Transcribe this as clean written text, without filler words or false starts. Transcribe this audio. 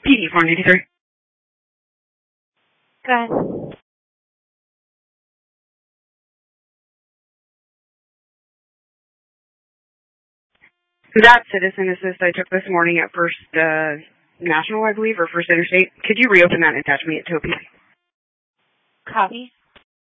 PD 483. Go ahead. That citizen assist I took this morning at First National, I believe, or First Interstate. Could you reopen that and attach me to a PD? Copy.